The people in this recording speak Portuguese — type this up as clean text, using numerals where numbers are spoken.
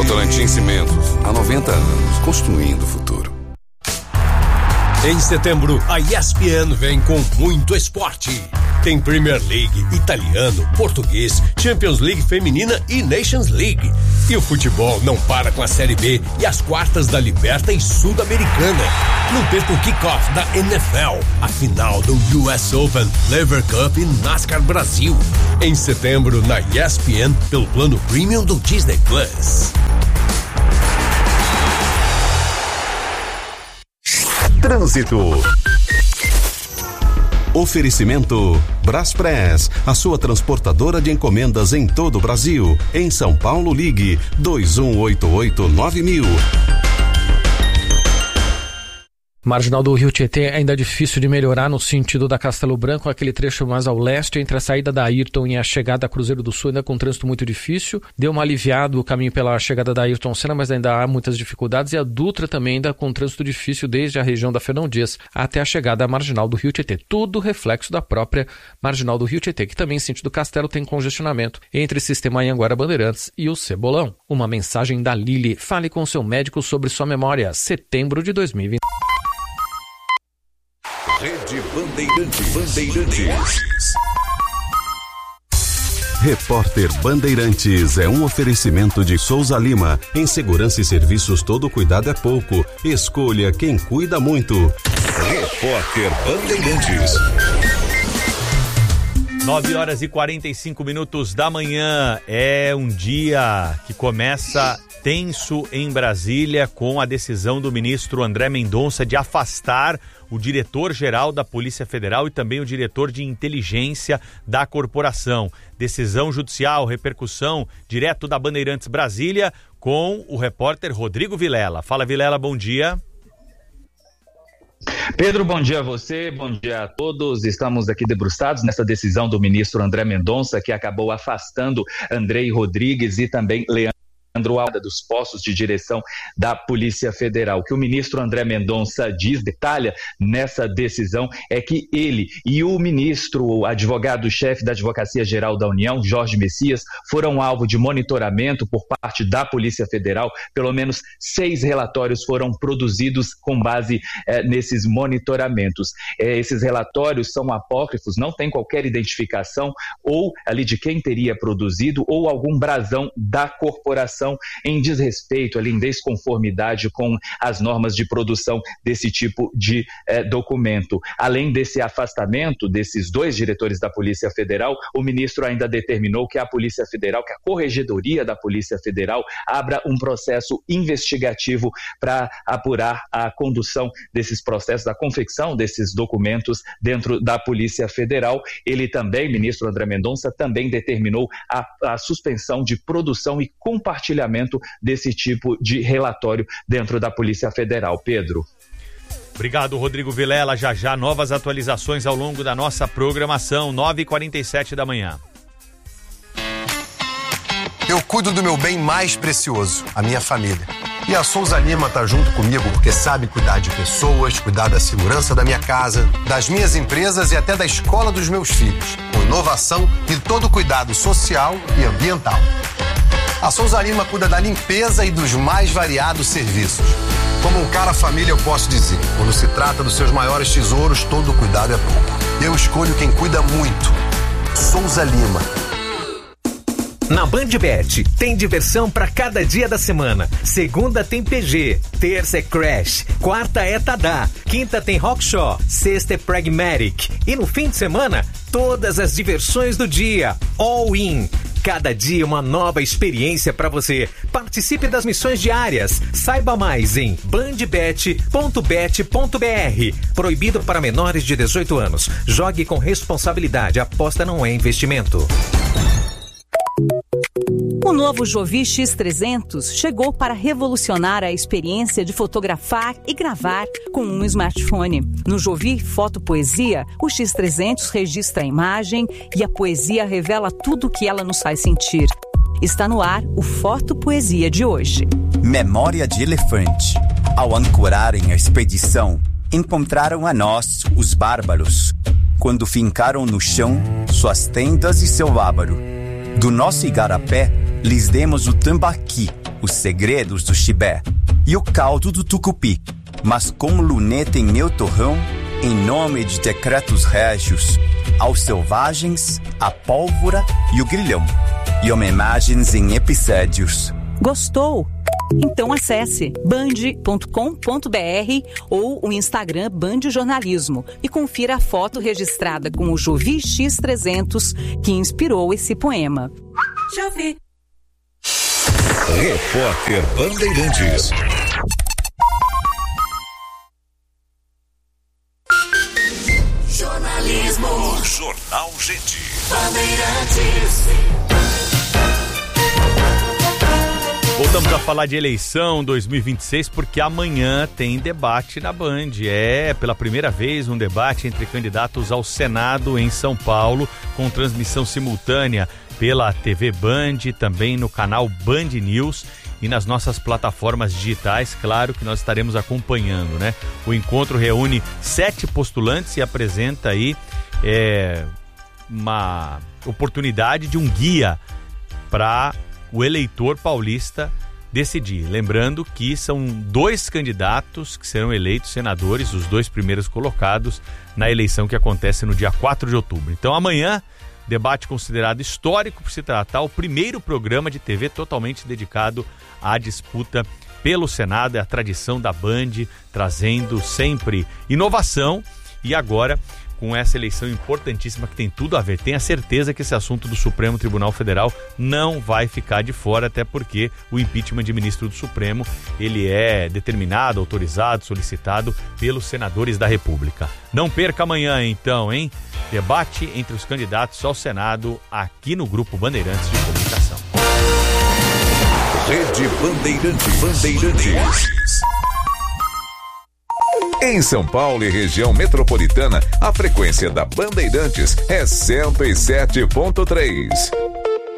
Votorantim Cimentos, há 90 anos, construindo o futuro. Em setembro, a ESPN vem com muito esporte. Tem Premier League, italiano, português, Champions League feminina e Nations League. E o futebol não para com a Série B e as quartas da Liberta e Sul-Americana. Não perca o kickoff da NFL, a final do US Open, Lever Cup e NASCAR Brasil. Em setembro, na ESPN, pelo plano Premium do Disney Plus. Trânsito. Oferecimento Braspress, a sua transportadora de encomendas em todo o Brasil. Em São Paulo, ligue 2188-9000. Marginal do Rio Tietê ainda é difícil de melhorar no sentido da Castelo Branco, aquele trecho mais ao leste, entre a saída da Ayrton e a chegada a Cruzeiro do Sul, ainda com trânsito muito difícil. Deu uma aliviada o caminho pela chegada da Ayrton Senna, mas ainda há muitas dificuldades, e a Dutra também ainda com trânsito difícil desde a região da Fernão Dias até a chegada à Marginal do Rio Tietê. Tudo reflexo da própria Marginal do Rio Tietê, que também em sentido Castelo tem congestionamento entre Sistema Anhanguera Bandeirantes e o Cebolão. Uma mensagem da Lili: fale com seu médico sobre sua memória. Setembro de 2020. Rede Bandeirantes. Repórter Bandeirantes é um oferecimento de Souza Lima. Em segurança e serviços, todo cuidado é pouco. Escolha quem cuida muito. Repórter Bandeirantes. 9h45 da manhã. É um dia que começa tenso em Brasília com a decisão do ministro André Mendonça de afastar o diretor-geral da Polícia Federal e também o diretor de inteligência da corporação. Decisão judicial, repercussão direto da Bandeirantes Brasília com o repórter Rodrigo Vilela. Fala, Vilela, bom dia. Pedro, bom dia a você, bom dia a todos. Estamos aqui debruçados nessa decisão do ministro André Mendonça, que acabou afastando Andrei Rodrigues e também Leandro Alda dos postos de direção da Polícia Federal. O que o ministro André Mendonça detalha nessa decisão é que ele e o ministro, o advogado-chefe da Advocacia Geral da União, Jorge Messias, foram alvo de monitoramento por parte da Polícia Federal. Pelo menos 6 relatórios foram produzidos com base nesses monitoramentos. Esses relatórios são apócrifos, não tem qualquer identificação ou ali de quem teria produzido ou algum brasão da corporação em desrespeito, ali em desconformidade com as normas de produção desse tipo de documento. Além desse afastamento desses 2 diretores da Polícia Federal, o ministro ainda determinou que a Polícia Federal, que a Corregedoria da Polícia Federal, abra um processo investigativo para apurar a condução desses processos, da confecção desses documentos dentro da Polícia Federal. Ele também, ministro André Mendonça, também determinou a suspensão de produção e compartilhamento desse tipo de relatório dentro da Polícia Federal. Pedro. Obrigado, Rodrigo Vilela. Já novas atualizações ao longo da nossa programação. 9h47 da manhã. Eu cuido do meu bem mais precioso, a minha família. E a Souza Lima está junto comigo porque sabe cuidar de pessoas, cuidar da segurança da minha casa, das minhas empresas e até da escola dos meus filhos, com inovação e todo cuidado social e ambiental. A Souza Lima cuida da limpeza e dos mais variados serviços. Como um cara família, eu posso dizer, quando se trata dos seus maiores tesouros, todo cuidado é pouco. Eu escolho quem cuida muito. Souza Lima. Na BandBet, tem diversão para cada dia da semana. Segunda tem PG, terça é Crash, quarta é Tadá, quinta tem Rockshaw, sexta é Pragmatic. E no fim de semana, todas as diversões do dia. All in. Cada dia uma nova experiência para você. Participe das missões diárias. Saiba mais em bandbet.bet.br. Proibido para menores de 18 anos. Jogue com responsabilidade. Aposta não é investimento. O novo Jovi X300 chegou para revolucionar a experiência de fotografar e gravar com um smartphone. No Jovi Foto Poesia, o X300 registra a imagem e a poesia revela tudo o que ela nos faz sentir. Está no ar o Foto Poesia de hoje. Memória de elefante. Ao ancorarem a expedição, encontraram a nós, os bárbaros, quando fincaram no chão suas tendas e seu bárbaro. Do nosso igarapé, lhes demos o tambaqui, os segredos do chibé e o caldo do tucupi, mas com luneta em meu torrão, em nome de decretos régios, aos selvagens, a pólvora e o grilhão, e homenagens em episódios. Gostou? Então acesse band.com.br ou o Instagram Band Jornalismo e confira a foto registrada com o Jovi X300 que inspirou esse poema. Jovi. Repórter Bandeirantes. Jornalismo. Jornal Gente. Bandeirantes. Voltamos a falar de eleição 2026 porque amanhã tem debate na Band. É, pela primeira vez, um debate entre candidatos ao Senado em São Paulo, com transmissão simultânea pela TV Band, também no canal Band News e nas nossas plataformas digitais. Claro que nós estaremos acompanhando, né? O encontro reúne 7 postulantes e apresenta aí uma oportunidade de um guia para o eleitor paulista decidir. Lembrando que são 2 candidatos que serão eleitos senadores, os 2 primeiros colocados na eleição que acontece no dia 4 de outubro. Então amanhã, debate considerado histórico por se tratar o primeiro programa de TV totalmente dedicado à disputa pelo Senado. É a tradição da Band, trazendo sempre inovação e agora com essa eleição importantíssima que tem tudo a ver. Tenha certeza que esse assunto do Supremo Tribunal Federal não vai ficar de fora, até porque o impeachment de ministro do Supremo, ele é determinado, autorizado, solicitado pelos senadores da República. Não perca amanhã, então, hein? Debate entre os candidatos ao Senado aqui no Grupo Bandeirantes de Comunicação. Rede Bandeirantes. Em São Paulo e região metropolitana, a frequência da Bandeirantes é 107.3.